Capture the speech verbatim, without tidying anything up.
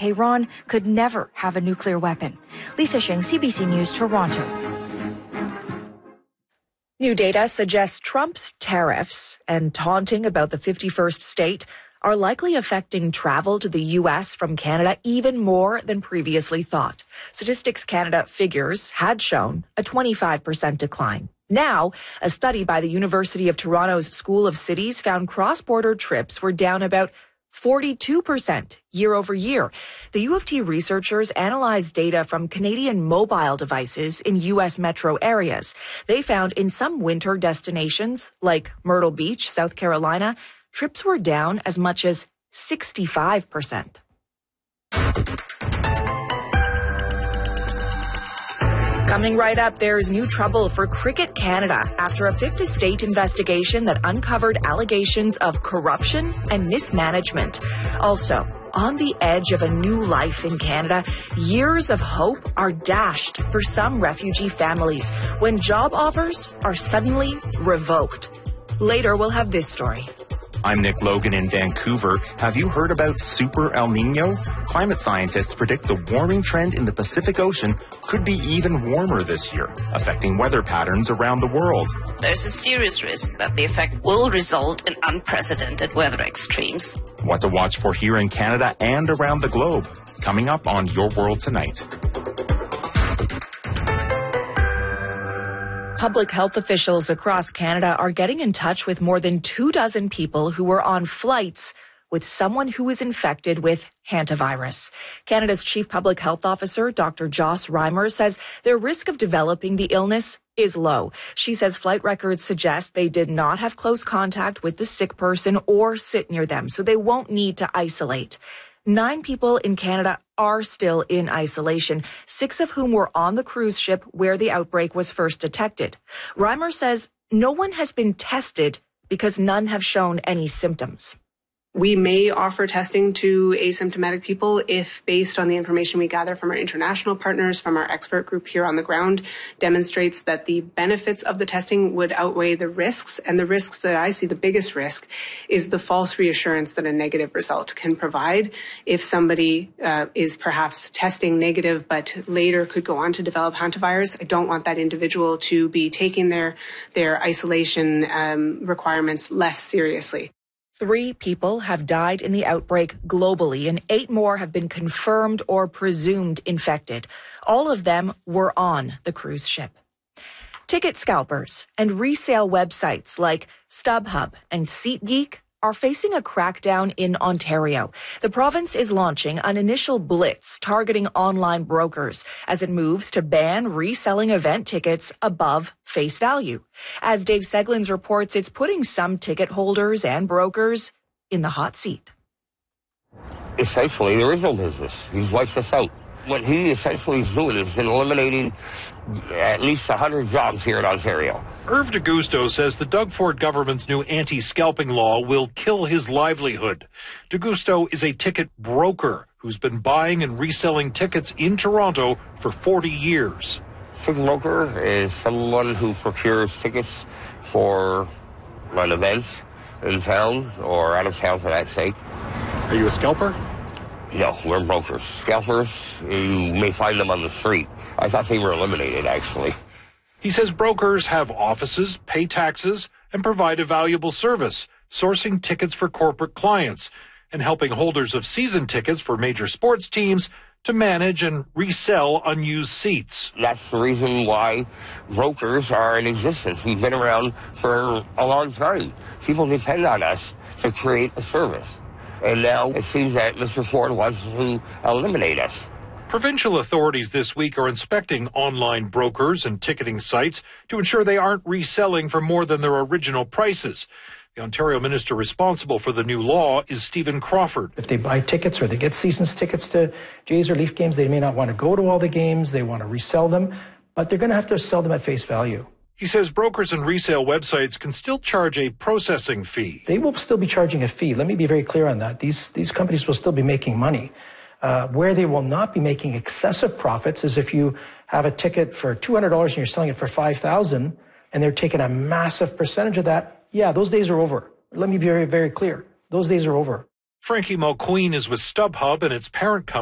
Tehran could never have a nuclear weapon. Lisa Shing, C B C News, Toronto. New data suggests Trump's tariffs and taunting about the fifty-first state are likely affecting travel to the U S from Canada even more than previously thought. Statistics Canada figures had shown a twenty-five percent decline. Now, a study by the University of Toronto's School of Cities found cross-border trips were down about forty-two percent year over year. The U of T researchers analyzed data from Canadian mobile devices in U S metro areas. They found in some winter destinations, like Myrtle Beach, South Carolina, trips were down as much as sixty-five percent. Coming right up, there's new trouble for Cricket Canada after a fifth estate investigation that uncovered allegations of corruption and mismanagement. Also, on the edge of a new life in Canada, years of hope are dashed for some refugee families when job offers are suddenly revoked. Later, we'll have this story. I'm Nick Logan in Vancouver. Have you heard about Super El Nino? Climate scientists predict the warming trend in the Pacific Ocean could be even warmer this year, affecting weather patterns around the world. There's a serious risk that the effect will result in unprecedented weather extremes. What to watch for here in Canada and around the globe. Coming up on Your World Tonight. Public health officials across Canada are getting in touch with more than two dozen people who were on flights with someone who is infected with hantavirus. Canada's Chief Public Health Officer, Doctor Joss Reimer, says their risk of developing the illness is low. She says flight records suggest they did not have close contact with the sick person or sit near them, so they won't need to isolate. Nine people in Canada are still in isolation, six of whom were on the cruise ship where the outbreak was first detected. Reimer says no one has been tested because none have shown any symptoms. We may offer testing to asymptomatic people if, based on the information we gather from our international partners, from our expert group here on the ground, demonstrates that the benefits of the testing would outweigh the risks. And the risks that I see, the biggest risk, is the false reassurance that a negative result can provide. If somebody uh, is perhaps testing negative but later could go on to develop hantavirus, I don't want that individual to be taking their, their isolation um, requirements less seriously. Three people have died in the outbreak globally, and eight more have been confirmed or presumed infected. All of them were on the cruise ship. Ticket scalpers and resale websites like StubHub and SeatGeek are facing a crackdown in Ontario. The province is launching an initial blitz targeting online brokers as it moves to ban reselling event tickets above face value. As Dave Seglins reports, it's putting some ticket holders and brokers in the hot seat. Essentially, there is no business. He's wiped us out. What he essentially is doing is eliminating at least one hundred jobs here in Ontario. Irv DeGusto says the Doug Ford government's new anti-scalping law will kill his livelihood. DeGusto is a ticket broker who's been buying and reselling tickets in Toronto for forty years. Ticket broker is someone who procures tickets for an event in town or out of town for that sake. Are you a scalper? No, we're brokers. Scalpers, you may find them on the street. I thought they were eliminated, actually. He says brokers have offices, pay taxes, and provide a valuable service, sourcing tickets for corporate clients and helping holders of season tickets for major sports teams to manage and resell unused seats. That's the reason why brokers are in existence. We've been around for a long time. People depend on us to create a service. And now it seems that Mister Ford wants to eliminate us. Provincial authorities this week are inspecting online brokers and ticketing sites to ensure they aren't reselling for more than their original prices. The Ontario minister responsible for the new law is Stephen Crawford. If they buy tickets or they get seasons tickets to Jays or Leaf games, they may not want to go to all the games. They want to resell them, but they're going to have to sell them at face value. He says brokers and resale websites can still charge a processing fee. They will still be charging a fee. Let me be very clear on that. These, these companies will still be making money. Uh, where they will not be making excessive profits is if you have a ticket for two hundred dollars and you're selling it for five thousand dollars and they're taking a massive percentage of that. Yeah, those days are over. Let me be very, very clear. Those days are over. Frankie Mulqueen is with StubHub and its parent company.